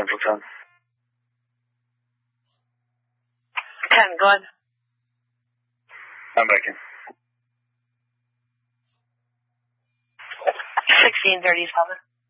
Central 10. 10, go ahead. I'm back in. 1637.